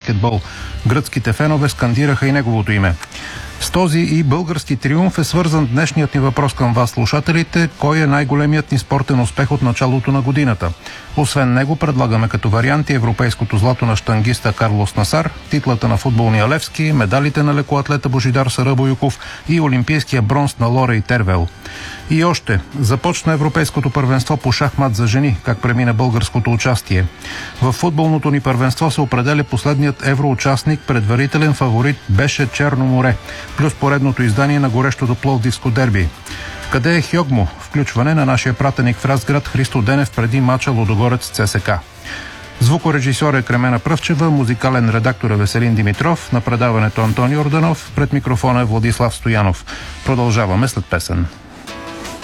баскетбол. Гръцките фенове скандираха и неговото име. С този и български триумф е свързан днешният ни въпрос към вас, слушателите. Кой е най-големият ни спортен успех от началото на годината? Освен него предлагаме като варианти европейското злато на щангиста Карлос Насар, титлата на футболния Левски, медалите на лекоатлета Божидар Сарабойуков и олимпийския бронз на Лорей Тервел. И още, започна европейското първенство по шахмат за жени, как премина българското участие. В футболното ни първенство се определя последният евроучастник, предварителен фаворит беше Черно море, плюс поредното издание на горещото пловдивско дерби. Къде е Хьогмо? Включване на нашия пратеник в Разград Христо Денев преди мача Лудогорец ЦСК. Звукорежисьор е Кремена Пръвчева, музикален редактор е Веселин Димитров, на предаването Антони Орданов, пред микрофона е Владислав Стоянов. Продължаваме след песен.